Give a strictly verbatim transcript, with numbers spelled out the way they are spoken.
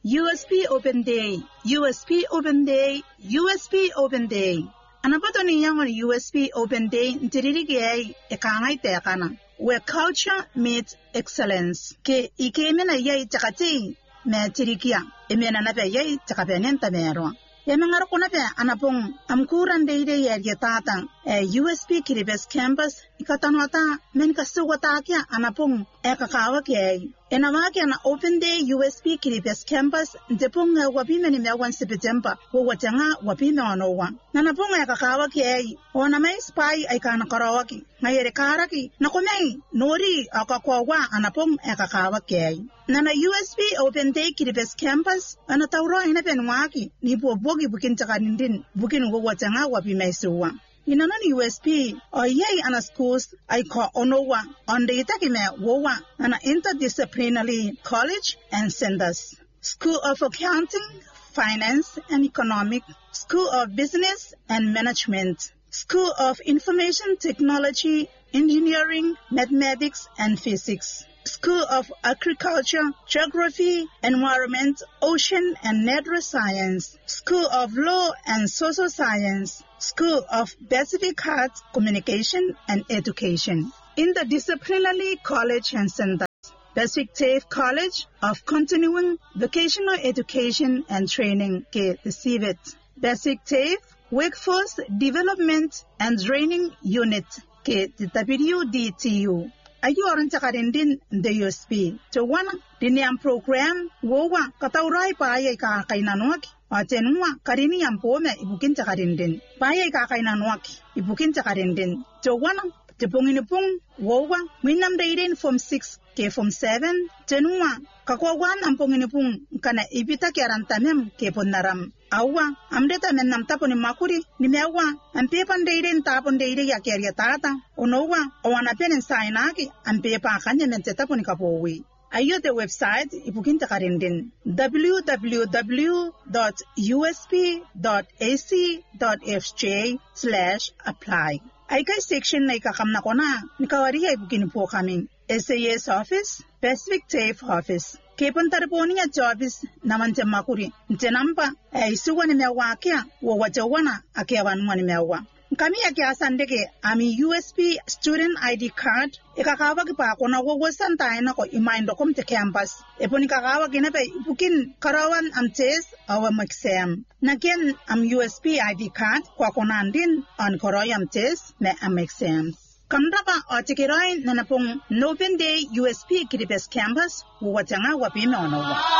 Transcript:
U S P Open Day, U S P Open Day, U S P Open Day. Anapato niyang U S P Open Day ntiririgay ekangay tekana. Where culture meets excellence. Ke ikemena yay takati me tirikia. Emena nape yay takapenenta mero. Yamangaro kunape anapong amkuran deide yatata e U S P Kiribes campus ikatanwata men kasuwata kya anapong ekakawa kya. Enawaki an Open Day U S P Kiribes campus depong wapime ni mewan September wo watanga wapime onowa. Nanapong ekakawa kya ona may spy ay kanakarawaki. Ngayere karaki nakumay nori akakwawa anapong ekakawa kya. Nana U S P Open Day Kiribes campus anatawro inapenwaki ni bobogi bukin takanindin bukin wo watanga wapime suwa. Inanon U S P o yay ana schools ay ko onowa on the itakime wowa ana interdisciplinary college and centers. School of Accounting, Finance and Economic, School of Business and Management, School of Information Technology, Engineering, Mathematics and Physics, School of Agriculture, Geography, Environment, Ocean and Natural Science, School of Law and Social Science, School of Pacific Arts, Communication and Education. In the Disciplinary College and Center, Pacific TAFE College of Continuing Vocational Education and Training, K C V T. Basic TAFE Workforce Development and Training Unit, K W D T U. Ayu orang cakarindin the U S P. To one, diniam program, wowa, kataurai paaya ka kainanuaki. Atenua, karini yampome, ibukin cakarindin. Paaya ka kainanuaki, ibukin cakarindin. To one, te punginipung, wowa, minam dairin from six, ke from seven. Tenua, kakwawan ang punginipung, kana ibita kiarantamem, ke pundaram. Awa, amdeta men nam tapo ni makuri, ni mewa, ang pepan dairin tapon dairi ya kerya tata, onowa, owana penen sainaki, ang pepa kanya men tapo ni kapowi. Ayo the website, ipukin takarindin, w w w dot u s p dot a c dot f j slash apply. Ay kay section na ikakam na ko na, nikawari ay ipukin po kami. S A S Office, Pacific TAFE Office. Kepon tarponi ya office naman te makuri. Nte nampa, ay suwa ni mewa kia, wawajawana akiawan mwani mewa. Kami ya kia sandeke, ami U S P Student I D Card, ikakawa kipa kona wawasan tayo na ko imaindo kom te campus. Epo nikakawa kinape, ipukin karawan am test awa exam. Nagyan am U S P I D Card, kwa konandin on koroy am test me am exam. Kamrapa o tikiroy na napong Open Day U S P Kiribes campus, wawatanga wapime onowa.